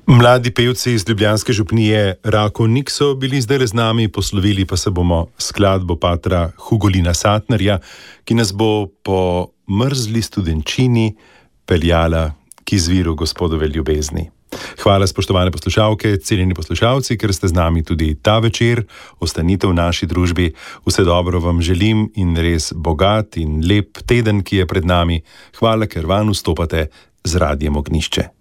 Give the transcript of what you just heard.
Mladi pevci iz ljubljanske župnije Rakovnik so bili zdaj z nami, poslovili pa se bomo skladbo patra Hugolina Satnerja, ki nas bo po mrzli studenčini peljala k izviru Gospodove ljubezni. Hvala, spoštovane poslušalke, cenjeni poslušalci, ker ste z nami tudi ta večer. Ostanite v naši družbi. Vse dobro vam želim in res bogat in lep teden, ki je pred nami. Hvala, ker van vstopate z Radiem Ognjišče.